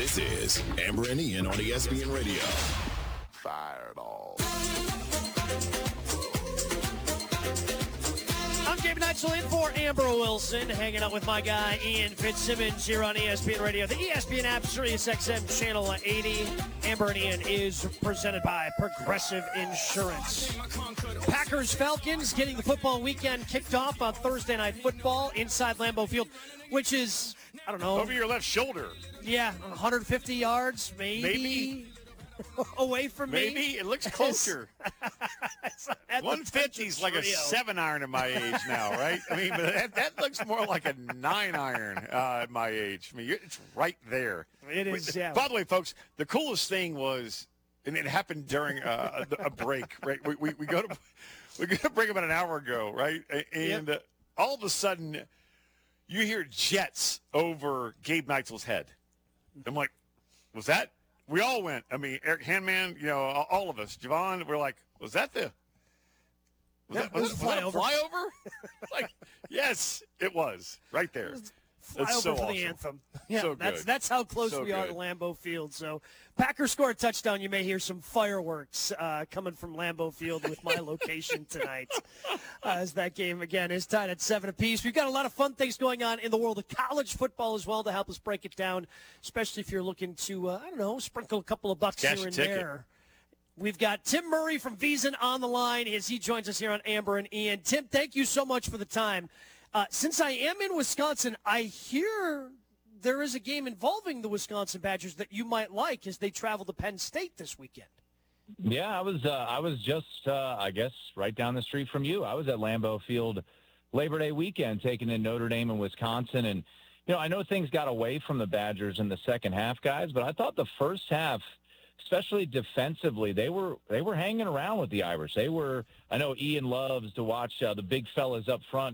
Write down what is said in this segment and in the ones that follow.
This is Amber and Ian on ESPN Radio. Fireball. I'm David Neitzel in for Amber Wilson, hanging out with my guy Ian Fitzsimmons here on ESPN Radio. The ESPN app, SiriusXM Channel 80. Amber and Ian is presented by Progressive Insurance. Packers-Falcons getting the football weekend kicked off on Thursday Night Football inside Lambeau Field, which is, I don't know. Over your left shoulder. Yeah, 150 yards, maybe. Away from me. Maybe. It looks closer. 150 is like a 7-iron at my age now, right? I mean, but that looks more like a 9-iron at my age. I mean, it's right there. It is, yeah. By the way, folks, the coolest thing was, and it happened during a break, right? We go to break about an hour ago, right? And all of a sudden, you hear jets over Gabe Neitzel's head. I'm like, was that? We all went. I mean, Eric Handman, all of us. Javon, we're like, was that a flyover? Like, yes, it was. Right there. That's so for awesome. The anthem. Yeah, so good. That's how close so we are to good. Lambeau Field. So Packers score a touchdown. You may hear some fireworks coming from Lambeau Field with my location tonight as that game, again, is tied at 7 apiece. We've got a lot of fun things going on in the world of college football as well to help us break it down, especially if you're looking to, sprinkle a couple of bucks Cash here and ticket. there. We've got Tim Murray from Veasan on the line as he joins us here on Amber and Ian. Tim, thank you so much for the time. Since I am in Wisconsin, I hear there is a game involving the Wisconsin Badgers that you might like as they travel to Penn State this weekend. Yeah, I was just, I guess, right down the street from you. I was at Lambeau Field Labor Day weekend taking in Notre Dame and Wisconsin. And, I know things got away from the Badgers in the second half, guys, but I thought the first half, especially defensively, they were hanging around with the Irish. I know Ian loves to watch the big fellas up front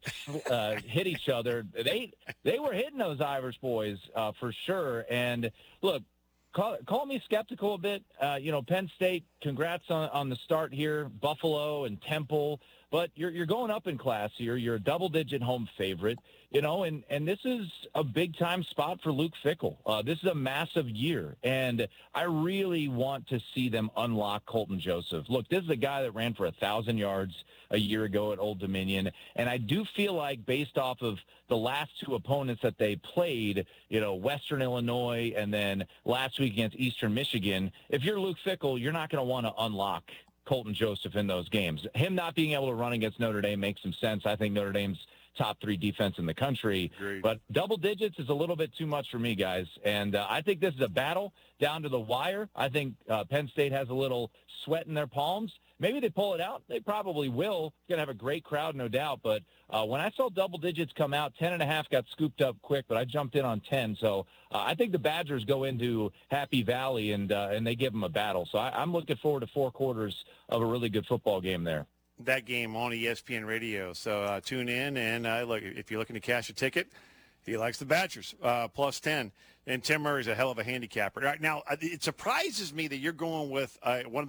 hit each other. They were hitting those Irish boys for sure. And look, call me skeptical a bit. Penn State, congrats on the start here. Buffalo and Temple, but you're going up in class here. You're a double-digit home favorite, and this is a big-time spot for Luke Fickell. This is a massive year, and I really want to see them unlock Colton Joseph. Look, this is a guy that ran for 1,000 yards a year ago at Old Dominion, and I do feel like based off of the last two opponents that they played, Western Illinois and then last week against Eastern Michigan, if you're Luke Fickell, you're not going to want to unlock Colton Joseph in those games. Him not being able to run against Notre Dame makes some sense. I think Notre Dame's top 3 defense in the country. Agreed. But double digits is a little bit too much for me, guys. And I think this is a battle down to the wire. I think Penn State has a little sweat in their palms. Maybe they pull it out. They probably will. It's going to have a great crowd, no doubt. But when I saw double digits come out, 10.5 got scooped up quick, but I jumped in on 10. So I think the Badgers go into Happy Valley and they give them a battle. So I'm looking forward to 4 quarters of a really good football game there. That game on ESPN Radio. So tune in, and look, if you're looking to cash a ticket, he likes the Badgers, plus 10. And Tim Murray's a hell of a handicapper. Right now, it surprises me that you're going with one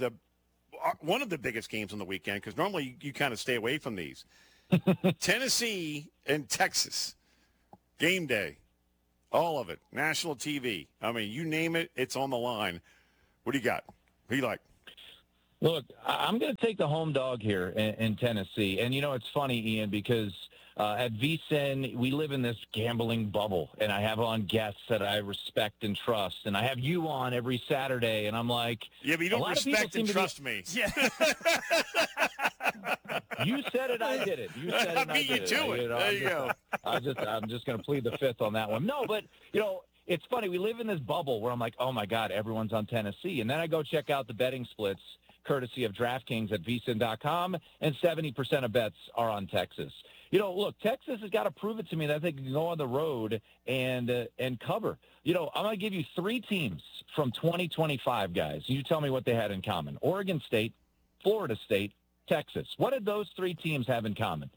of the biggest games on the weekend, because normally you kind of stay away from these. Tennessee and Texas, game day, all of it, national TV. I mean, you name it, it's on the line. What do you got? Who do you like? Look, I'm going to take the home dog here in Tennessee. And, it's funny, Ian, because at VSiN, we live in this gambling bubble, and I have on guests that I respect and trust. And I have you on every Saturday, and I'm like... Yeah, but you don't respect and trust me. Yeah. You said it, I did it. You said it, I beat you to it. There you go. I'm just going to plead the fifth on that one. No, but, it's funny. We live in this bubble where I'm like, oh, my God, everyone's on Tennessee. And then I go check out the betting splits, courtesy of DraftKings at VSiN.com, and 70% of bets are on Texas. Look, Texas has got to prove it to me that they can go on the road and cover. I'm going to give you 3 teams from 2025, guys. You tell me what they had in common. Oregon State, Florida State, Texas. What did those 3 teams have in common?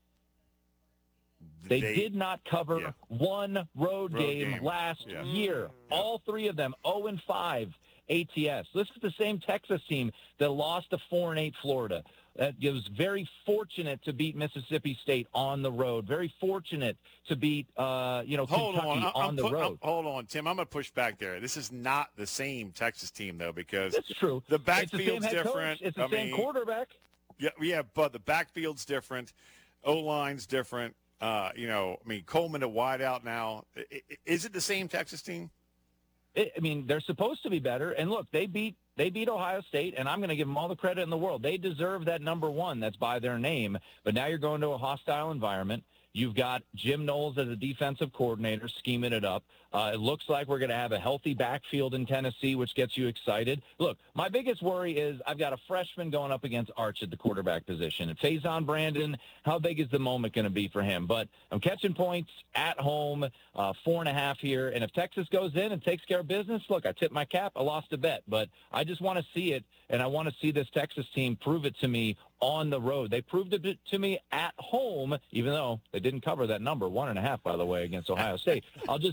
They did not cover one road game last year. All 3 of them 0-5. ATS. This is the same Texas team that lost to 4-8 Florida. That was very fortunate to beat Mississippi State on the road. Very fortunate to beat, Kentucky on the road. Hold on, Tim. I'm going to push back there. This is not the same Texas team, though, because that's true. The backfield's different. It's the same quarterback. Yeah, but the backfield's different. O-line's different. Coleman at wideout now. Is it the same Texas team? They're supposed to be better. And look, they beat Ohio State, and I'm going to give them all the credit in the world. They deserve that number one. That's by their name. But now you're going to a hostile environment. You've got Jim Knowles as a defensive coordinator scheming it up. It looks like we're going to have a healthy backfield in Tennessee, which gets you excited. Look, my biggest worry is I've got a freshman going up against Arch at the quarterback position. And Faison Brandon, how big is the moment going to be for him? But I'm catching points at home, 4.5 here. And if Texas goes in and takes care of business, look, I tip my cap. I lost a bet. But I just want to see it, and I want to see this Texas team prove it to me on the road. They proved it to me at home, even though they didn't cover that number, 1.5, by the way, against Ohio State.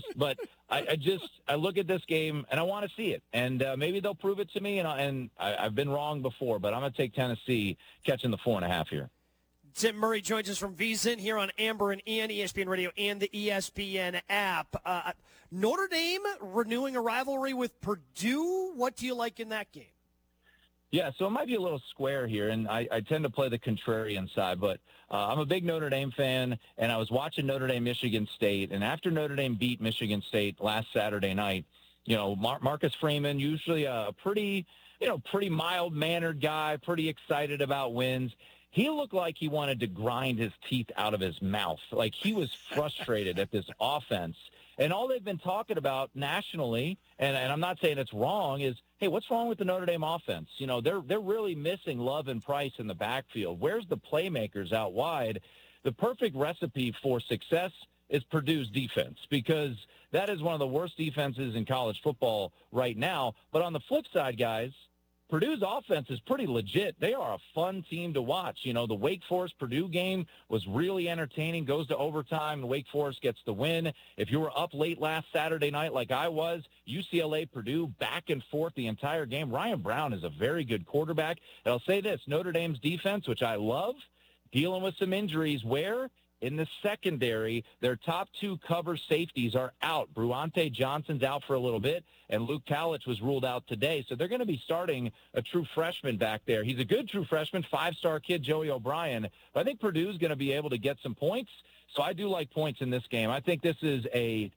I look at this game and I want to see it, and maybe they'll prove it to me. And I've been wrong before, but I'm going to take Tennessee catching the 4.5 here. Tim Murray joins us from VSiN here on Amber and Ian, ESPN Radio, and the ESPN app. Notre Dame renewing a rivalry with Purdue. What do you like in that game? Yeah, so it might be a little square here, and I tend to play the contrarian side, but I'm a big Notre Dame fan, and I was watching Notre Dame-Michigan State, and after Notre Dame beat Michigan State last Saturday night, Marcus Freeman, usually a pretty mild-mannered guy, pretty excited about wins. He looked like he wanted to grind his teeth out of his mouth. Like he was frustrated at this offense. And all they've been talking about nationally, and I'm not saying it's wrong, is, hey, what's wrong with the Notre Dame offense? They're really missing Love and Price in the backfield. Where's the playmakers out wide? The perfect recipe for success is Purdue's defense, because that is one of the worst defenses in college football right now. But on the flip side, guys, Purdue's offense is pretty legit. They are a fun team to watch. The Wake Forest-Purdue game was really entertaining, goes to overtime, and Wake Forest gets the win. If you were up late last Saturday night like I was, UCLA-Purdue back and forth the entire game. Ryan Brown is a very good quarterback. And I'll say this, Notre Dame's defense, which I love, dealing with some injuries where in the secondary, their top two cover safeties are out. Bruante Johnson's out for a little bit, and Luke Kalich was ruled out today. So they're going to be starting a true freshman back there. He's a good true freshman, 5-star kid, Joey O'Brien. But I think Purdue's going to be able to get some points. So I do like points in this game. I think this is a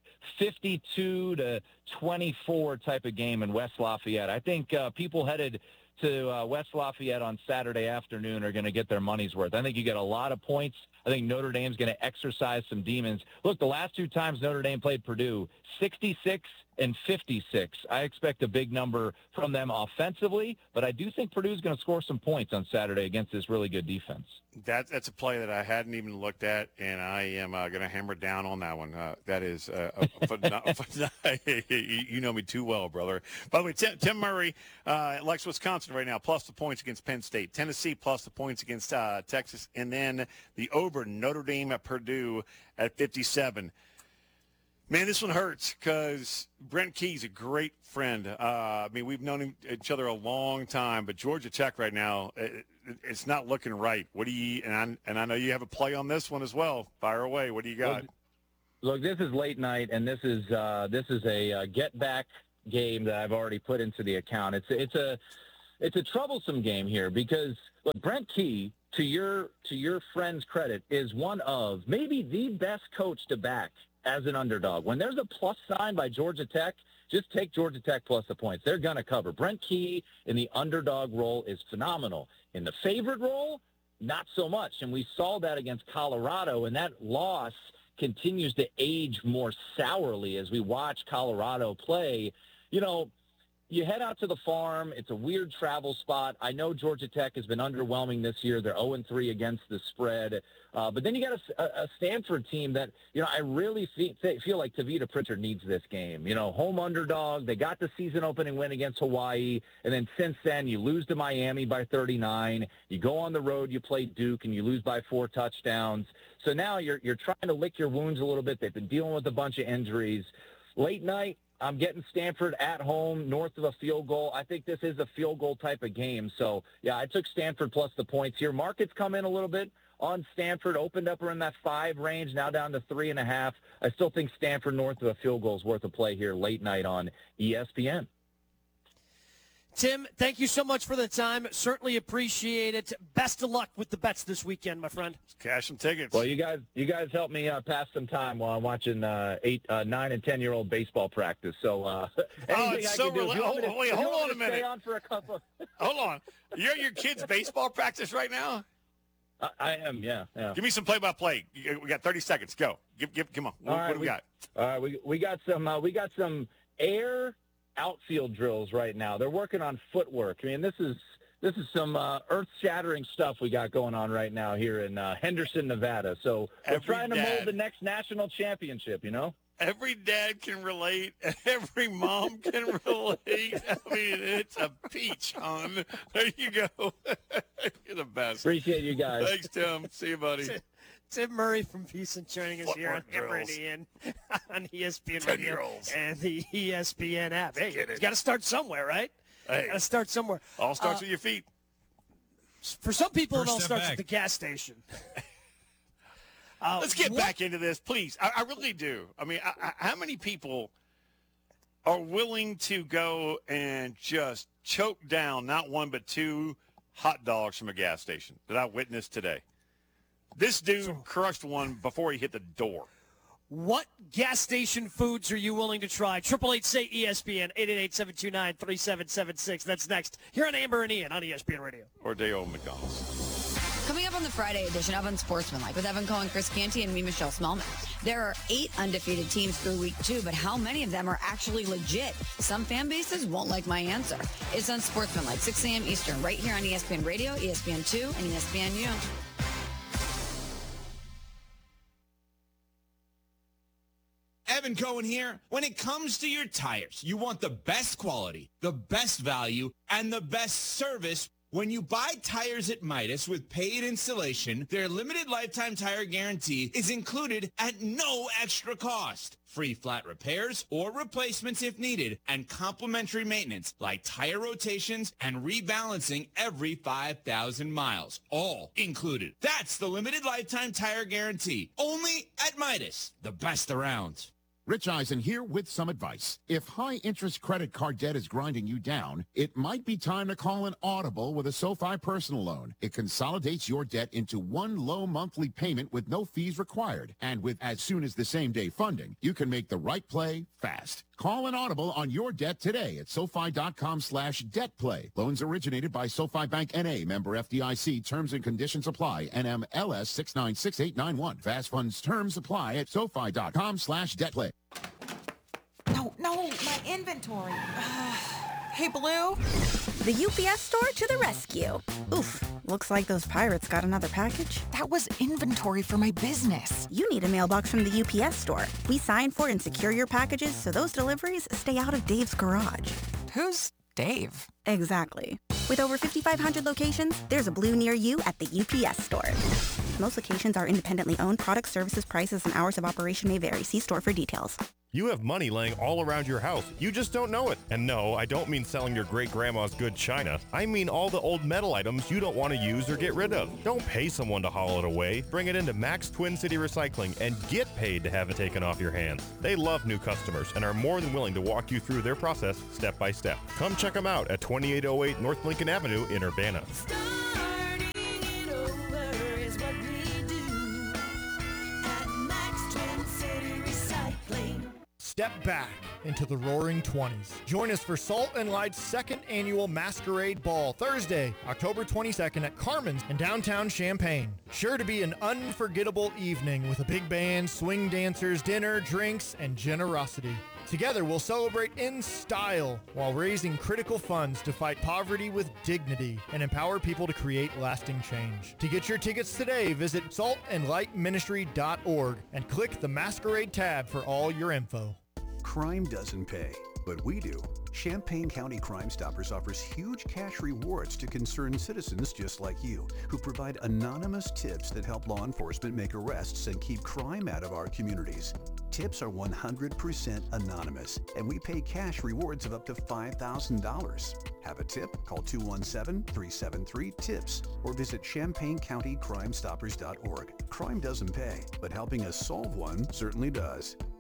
52-24 type of game in West Lafayette. I think people headed to West Lafayette on Saturday afternoon are going to get their money's worth. I think you get a lot of points. I think Notre Dame's going to exercise some demons. Look, the last two times Notre Dame played Purdue, 66 and 56. I expect a big number from them offensively, but I do think Purdue's going to score some points on Saturday against this really good defense. That's a play that I hadn't even looked at, and I am going to hammer down on that one. That is you know me too well, brother. By the way, Tim Murray likes Wisconsin right now, plus the points against Penn State. Tennessee plus the points against Texas, and then the over Notre Dame at Purdue at 57. Man, this one hurts because Brent Key's a great friend. We've known each other a long time, but Georgia Tech right now, it's not looking right. What do you? And I know you have a play on this one as well. Fire away. What do you got? Look, this is late night, and this is a get back game that I've already put into the account. It's a troublesome game here because look, Brent Key, to your friend's credit, is one of maybe the best coach to back as an underdog. When there's a plus sign by Georgia Tech, just take Georgia Tech plus the points. They're going to cover. Brent Key in the underdog role is phenomenal. In the favorite role, not so much. And we saw that against Colorado, and that loss continues to age more sourly as we watch Colorado play. You head out to the farm. It's a weird travel spot. I know Georgia Tech has been underwhelming this year. They're 0-3 against the spread. But then you got a Stanford team that, I really feel like Tavita Pritchard needs this game. Home underdog. They got the season opening win against Hawaii. And then since then, you lose to Miami by 39. You go on the road, you play Duke, and you lose by 4 touchdowns. So now you're trying to lick your wounds a little bit. They've been dealing with a bunch of injuries. Late night, I'm getting Stanford at home, north of a field goal. I think this is a field goal type of game. So, yeah, I took Stanford plus the points here. Markets come in a little bit on Stanford, opened up around that 5 range, now down to 3.5. I still think Stanford north of a field goal is worth a play here late night on ESPN. Tim, thank you so much for the time. Certainly appreciate it. Best of luck with the bets this weekend, my friend. Cash some tickets. Well, you guys helped me pass some time while I'm watching 9 and 10-year-old baseball practice. So anything it's I so can do. wait, hold on a minute. Stay on for a couple. Hold on. You're at your kid's baseball practice right now? I am, yeah. Give me some play-by-play. We got 30 seconds. Go. Come on. What do we got? All right, we got some air outfield drills right now. They're working on footwork. I mean, this is some earth-shattering stuff we got going on right now here in Henderson, Nevada. So we're trying to mold the next national championship, you know? Every dad can relate. Every mom can relate. I mean, it's a peach, hon. There you go. You're the best. Appreciate you guys. Thanks, Tim. See you, buddy. Tim Murray from VEASAN joining us here on Amber and Ian on ESPN Radio and the ESPN app. Hey, you got to start somewhere, right? Hey, got to start somewhere. All starts with your feet. For some people, it all starts at the gas station. Let's get back into this, please. I really do. I mean, how many people are willing to go and just choke down not one but 2 hot dogs from a gas station that I witnessed today? This dude crushed one before he hit the door. What gas station foods are you willing to try? 888-SAY-ESPN, 888-729-3776. That's next here on Amber and Ian on ESPN Radio. Or Dale McDonald's. Coming up on the Friday edition of Unsportsmanlike with Evan Cohen, Chris Canty, and me, Michelle Smallman. There are 8 undefeated teams through week 2, but how many of them are actually legit? Some fan bases won't like my answer. It's Unsportsmanlike, 6 a.m. Eastern, right here on ESPN Radio, ESPN2, and ESPNU. Evan Cohen here. When it comes to your tires, you want the best quality, the best value, and the best service. When you buy tires at Midas with paid installation, their limited lifetime tire guarantee is included at no extra cost. Free flat repairs or replacements if needed, and complimentary maintenance like tire rotations and rebalancing every 5,000 miles. All included. That's the limited lifetime tire guarantee. Only at Midas, the best around. Rich Eisen here with some advice. If high-interest credit card debt is grinding you down, it might be time to call an Audible with a SoFi personal loan. It consolidates your debt into one low monthly payment with no fees required. And with as soon as the same-day funding, you can make the right play fast. Call an Audible on your debt today at SoFi.com/debtplay. Loans originated by SoFi Bank N.A., member FDIC. Terms and conditions apply. NMLS 696891. Fast funds terms apply at SoFi.com/debtplay. No, my inventory. Hey, Blue. The UPS store to the rescue. Oof, looks like those pirates got another package. That was inventory for my business. You need a mailbox from the UPS store. We sign for and secure your packages so those deliveries stay out of Dave's garage. Who's Dave? Exactly. With over 5,500 locations, there's a Blue near you at the UPS store. Most locations are independently owned. Products, services, prices, and hours of operation may vary. See store for details. You have money laying all around your house. You just don't know it. And no, I don't mean selling your great-grandma's good china. I mean all the old metal items you don't want to use or get rid of. Don't pay someone to haul it away. Bring it into Max Twin City Recycling and get paid to have it taken off your hands. They love new customers and are more than willing to walk you through their process step by step. Come check them out at 2808 North Lincoln Avenue in Urbana. Step back into the roaring 20s. Join us for Salt and Light's second annual Masquerade Ball, Thursday, October 22nd at Carmen's in downtown Champaign. Sure to be an unforgettable evening with a big band, swing dancers, dinner, drinks, and generosity. Together, we'll celebrate in style while raising critical funds to fight poverty with dignity and empower people to create lasting change. To get your tickets today, visit saltandlightministry.org and click the Masquerade tab for all your info. Crime doesn't pay, but we do. Champaign County Crime Stoppers offers huge cash rewards to concerned citizens just like you, who provide anonymous tips that help law enforcement make arrests and keep crime out of our communities. Tips are 100% anonymous, and we pay cash rewards of up to $5,000. Have a tip? Call 217-373-TIPS or visit ChampaignCountyCrimeStoppers.org. Crime doesn't pay, but helping us solve one certainly does.